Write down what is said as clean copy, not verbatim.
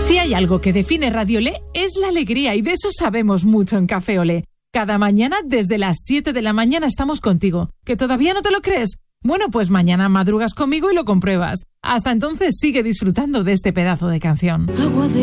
Si hay algo que define Radio Olé es la alegría y de eso sabemos mucho en Café Olé. Cada mañana desde las 7 de la mañana estamos contigo. ¿Que todavía no te lo crees? Bueno, pues mañana madrugas conmigo y lo compruebas. Hasta entonces sigue disfrutando de este pedazo de canción.